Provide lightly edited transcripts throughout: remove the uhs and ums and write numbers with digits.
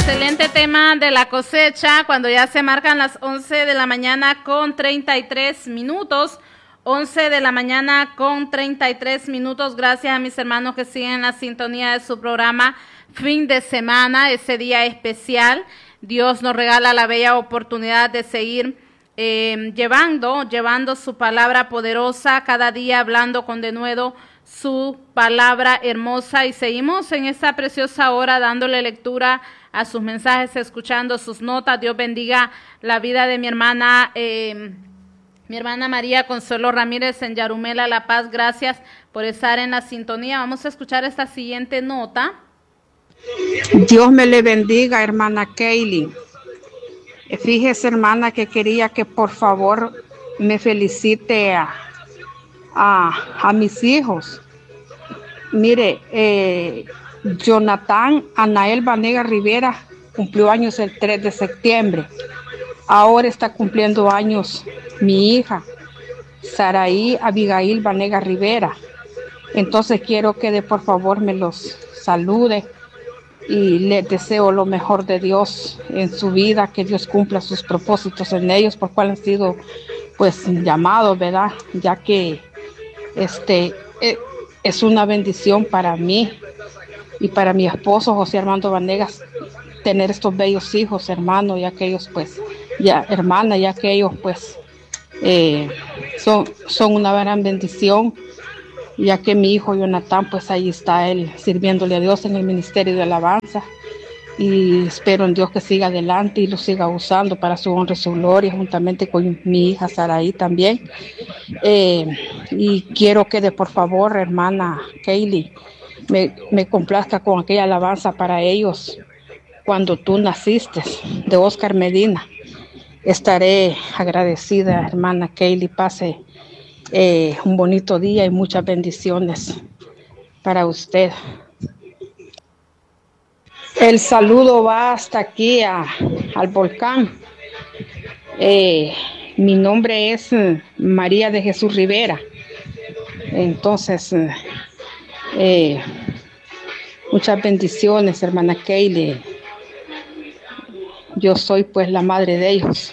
excelente tema de la cosecha, cuando ya se marcan las 11 de la mañana con 33 minutos. 11 de la mañana con 33 minutos. Gracias a mis hermanos que siguen la sintonía de su programa Fin de Semana, ese día especial. Dios nos regala la bella oportunidad de seguir llevando su palabra poderosa, cada día hablando con denuedo su palabra hermosa, y seguimos en esta preciosa hora dándole lectura a sus mensajes, escuchando sus notas. Dios bendiga la vida de mi hermana María Consuelo Ramírez en Yarumela, La Paz. Gracias por estar en la sintonía. Vamos a escuchar esta siguiente nota. Dios me le bendiga, hermana Kaylin. Fíjese, hermana, que quería que por favor me felicite a mis hijos. Mire, Jonathan Anael Vanega Rivera cumplió años el 3 de septiembre. Ahora está cumpliendo años mi hija, Saraí Abigail Vanega Rivera. Entonces quiero que por favor me los salude y les deseo lo mejor de Dios en su vida, que Dios cumpla sus propósitos en ellos, por cual han sido pues llamados, ¿verdad? Ya que es una bendición para mí y para mi esposo José Armando Vanegas tener estos bellos hijos, hermanos, ya que ellos pues, ya que ellos pues son una gran bendición, ya que mi hijo Jonathan pues ahí está él sirviéndole a Dios en el ministerio de alabanza, y espero en Dios que siga adelante y lo siga usando para su honra y su gloria, juntamente con mi hija Saraí también. Y quiero que por favor, hermana Kaylee, me complazca con aquella alabanza para ellos, Cuando tú naciste, de Oscar Medina. Estaré agradecida, hermana Kaylee. Pase un bonito día y muchas bendiciones para usted. El saludo va hasta aquí al volcán. Mi nombre es María de Jesús Rivera. Entonces, muchas bendiciones, hermana Kaylee. Yo soy pues la madre de ellos.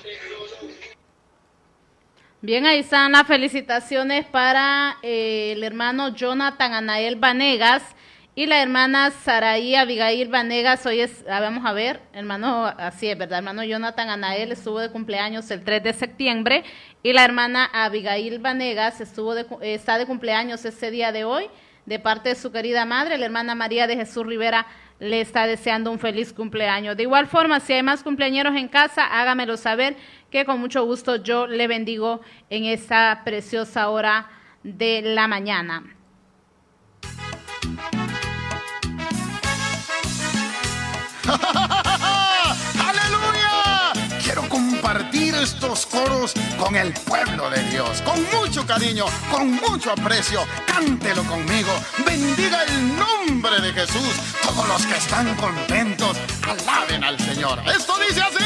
Bien, ahí están las felicitaciones para el hermano Jonathan Anael Vanegas y la hermana Saraí Abigail Vanegas. Hoy vamos a ver, hermano, así es, ¿verdad? Hermano Jonathan Anael estuvo de cumpleaños el 3 de septiembre y la hermana Abigail Vanegas está de cumpleaños ese día de hoy, de parte de su querida madre, la hermana María de Jesús Rivera. Le está deseando un feliz cumpleaños. De igual forma, si hay más cumpleañeros en casa, hágamelo saber, que con mucho gusto yo le bendigo en esta preciosa hora de la mañana. ¡Aleluya! Quiero compartir estos coros con el pueblo de Dios, con mucho cariño, con mucho aprecio. Cántelo conmigo. Bendiga el nombre de Jesús. Todos los que están contentos, alaben al Señor. Esto dice así.